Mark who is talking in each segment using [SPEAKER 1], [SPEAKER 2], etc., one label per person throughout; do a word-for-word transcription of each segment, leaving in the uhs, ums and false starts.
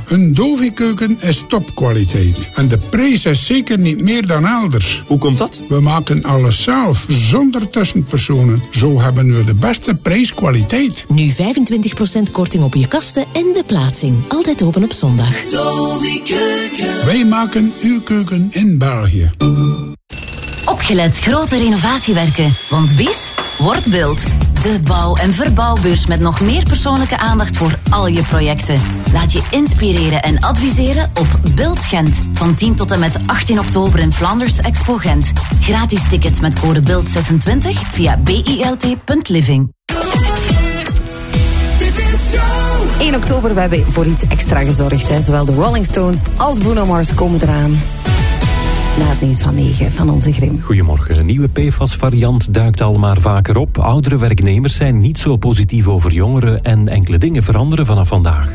[SPEAKER 1] een Dovi-keuken is topkwaliteit. En de prijs is zeker niet meer dan elders.
[SPEAKER 2] Hoe komt dat?
[SPEAKER 1] We maken alles zelf, zonder tussenpersonen. Zo hebben we de beste prijskwaliteit.
[SPEAKER 3] Nu vijfentwintig procent korting op je kasten en de plaatsing. Altijd open op zondag.
[SPEAKER 4] Dovi-keuken.
[SPEAKER 1] Wij maken uw keuken in België.
[SPEAKER 5] Opgelet grote renovatiewerken, want B I S wordt Beeld. De bouw- en verbouwbeurs met nog meer persoonlijke aandacht voor al je projecten. Laat je inspireren en adviseren op Beeld Gent. Van tien tot en met achttien oktober in Flanders Expo Gent. Gratis tickets met code Beeld zesentwintig via bilt punt living.
[SPEAKER 6] één oktober, we hebben voor iets extra gezorgd. Hè. Zowel de Rolling Stones als Bruno Mars komen eraan. Na het nieuws van negen van onze Grim.
[SPEAKER 7] Goedemorgen. Een nieuwe P F A S-variant duikt al maar vaker op. Oudere werknemers zijn niet zo positief over jongeren en enkele dingen veranderen vanaf vandaag.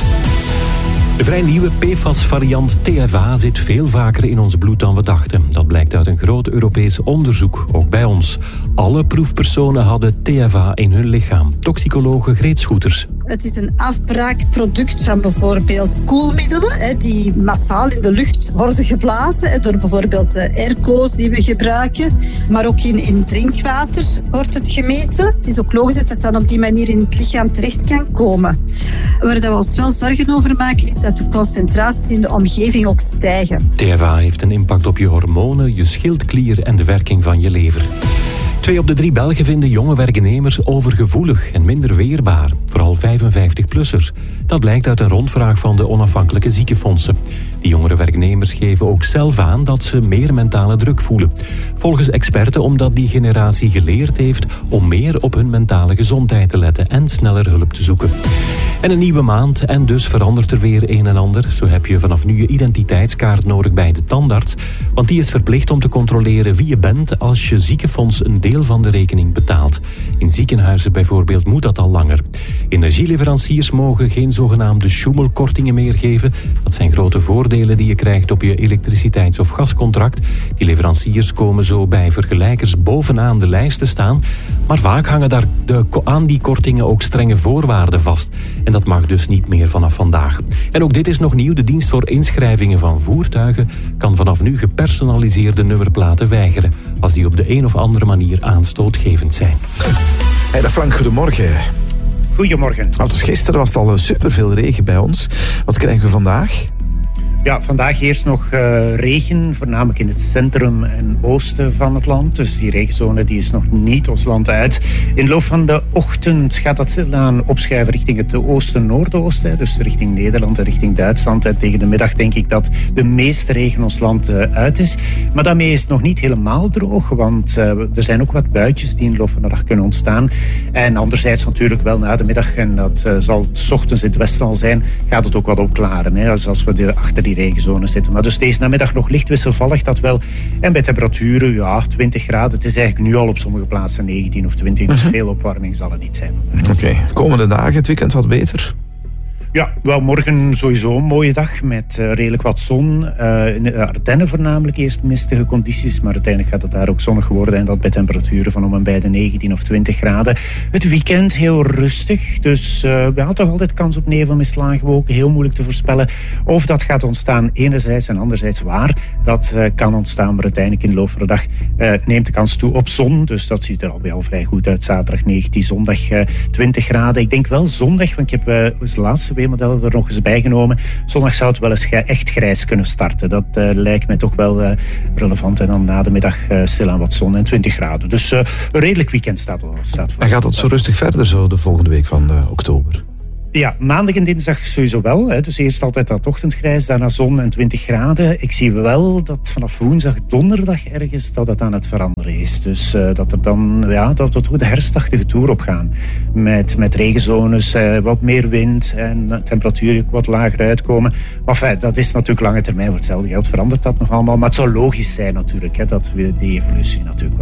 [SPEAKER 7] De vrij nieuwe P F A S-variant T F A zit veel vaker in ons bloed dan we dachten. Dat blijkt uit een groot Europees onderzoek, ook bij ons. Alle proefpersonen hadden T F A in hun lichaam. Toxicologe Greet Schoeters.
[SPEAKER 8] Het is een afbraakproduct van bijvoorbeeld koelmiddelen die massaal in de lucht worden geblazen door bijvoorbeeld de airco's die we gebruiken. Maar ook in, in drinkwater wordt het gemeten. Het is ook logisch dat het dan op die manier in het lichaam terecht kan komen. Waar we ons wel zorgen over maken is dat de concentraties in de omgeving ook stijgen.
[SPEAKER 7] T F A heeft een impact op je hormonen, je schildklier en de werking van je lever. Twee op de drie Belgen vinden jonge werknemers overgevoelig en minder weerbaar. Vooral vijfenvijftig-plussers. Dat blijkt uit een rondvraag van de onafhankelijke ziekenfondsen. Die jongere werknemers geven ook zelf aan dat ze meer mentale druk voelen. Volgens experten omdat die generatie geleerd heeft om meer op hun mentale gezondheid te letten en sneller hulp te zoeken. En een nieuwe maand en dus verandert er weer een en ander. Zo heb je vanaf nu je identiteitskaart nodig bij de tandarts. Want die is verplicht om te controleren wie je bent als je ziekenfonds een deel van de rekening betaalt. In ziekenhuizen bijvoorbeeld moet dat al langer. Energieleveranciers mogen geen zogenaamde sjoemelkortingen meer geven. Dat zijn grote voordelen die je krijgt op je elektriciteits- of gascontract. Die leveranciers komen zo bij vergelijkers bovenaan de lijst te staan. Maar vaak hangen daar de, aan die kortingen ook strenge voorwaarden vast. En dat mag dus niet meer vanaf vandaag. En ook dit is nog nieuw. De dienst voor inschrijvingen van voertuigen kan vanaf nu gepersonaliseerde nummerplaten weigeren, als die op de een of andere manier aanstootgevend zijn.
[SPEAKER 9] Hey, dag Frank, goedemorgen.
[SPEAKER 10] Goedemorgen.
[SPEAKER 9] Dus gisteren was het al superveel regen bij ons. Wat krijgen we vandaag?
[SPEAKER 10] Ja, vandaag eerst nog uh, regen, voornamelijk in het centrum en oosten van het land. Dus die regenzone die is nog niet ons land uit. In de loop van de ochtend gaat dat stilaan opschuiven richting het oosten-noordoosten. Dus richting Nederland en richting Duitsland. En tegen de middag denk ik dat de meeste regen ons land uh, uit is. Maar daarmee is het nog niet helemaal droog. Want uh, er zijn ook wat buitjes die in de loop van de dag kunnen ontstaan. En anderzijds natuurlijk wel na de middag, en dat uh, zal 's ochtends in het westen al zijn, gaat het ook wat opklaren. Hè? Dus als we de, achter die regenzone zitten. Maar dus deze namiddag nog licht wisselvallig, dat wel. En bij temperaturen, ja, twintig graden. Het is eigenlijk nu al op sommige plaatsen negentien of twintig. Dus veel opwarming zal het niet zijn.
[SPEAKER 9] Oké, okay. Komende dagen, het weekend wat beter?
[SPEAKER 10] Ja, wel morgen sowieso een mooie dag met uh, redelijk wat zon. Uh, in de Ardennen voornamelijk eerst mistige condities, maar uiteindelijk gaat het daar ook zonnig worden en dat bij temperaturen van om en bij de negentien of twintig graden. Het weekend heel rustig, dus uh, we hadden toch altijd kans op nevelmist, lage wolken, heel moeilijk te voorspellen of dat gaat ontstaan enerzijds en anderzijds waar. Dat uh, kan ontstaan, maar uiteindelijk in de loop van de dag uh, neemt de kans toe op zon, dus dat ziet er al bij al vrij goed uit. Zaterdag negentien, zondag uh, twintig graden. Ik denk wel zondag, want ik heb uh, de laatste modellen er nog eens bijgenomen. Zondag zou het wel eens echt grijs kunnen starten. Dat uh, lijkt mij toch wel uh, relevant. En dan na de middag uh, stilaan wat zon en twintig graden. Dus uh, een redelijk weekend staat, staat voor.
[SPEAKER 9] En gaat dat zo rustig verder zo de volgende week van uh, oktober?
[SPEAKER 10] Ja, maandag en dinsdag sowieso wel. Hè. Dus eerst altijd dat ochtendgrijs, daarna zon en twintig graden. Ik zie wel dat vanaf woensdag, donderdag ergens, dat het aan het veranderen is. Dus uh, dat er dan, ja, dat we toch de herfstachtige toer op gaan. Met, met regenzones, uh, wat meer wind en temperaturen wat lager uitkomen. Maar enfin, dat is natuurlijk lange termijn. Voor hetzelfde geld verandert dat nog allemaal. Maar het zou logisch zijn natuurlijk, hè, dat we die evolutie natuurlijk wel hebben.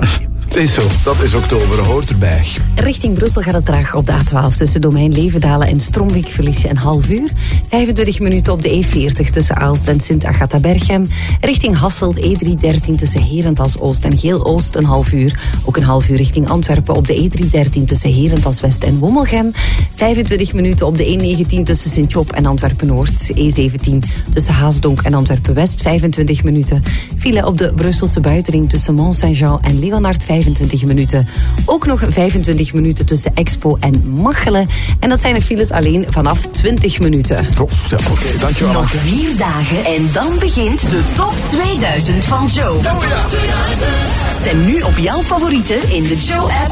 [SPEAKER 9] Het is zo, dat is oktober, hoort erbij.
[SPEAKER 6] Richting Brussel gaat het traag op de A twaalf tussen Domein Levendalen en Stromwijk. Verlies je een half uur. vijfentwintig minuten op de E veertig tussen Aalst en Sint-Agatha-Berchem. Richting Hasselt E driehonderddertien tussen Herentals-Oost en Geel-Oost een half uur. Ook een half uur richting Antwerpen op de E driehonderddertien tussen Herentals-West en Wommelgem. vijfentwintig minuten op de E negentien tussen Sint-Job en Antwerpen-Noord. E zeventien tussen Haasdonk en Antwerpen-West. vijfentwintig minuten. File op de Brusselse buitenring tussen Mont-Saint-Jean en Leonard. vijfentwintig minuten. Ook nog vijfentwintig minuten tussen Expo en Machelen. En dat zijn de files alleen vanaf twintig minuten.
[SPEAKER 9] Oh, ja, oké, okay, dankjewel.
[SPEAKER 2] Nog vier dagen en dan begint de top tweeduizend van Joe.
[SPEAKER 4] Oh ja.
[SPEAKER 2] Stem nu op jouw favorieten in de Joe-app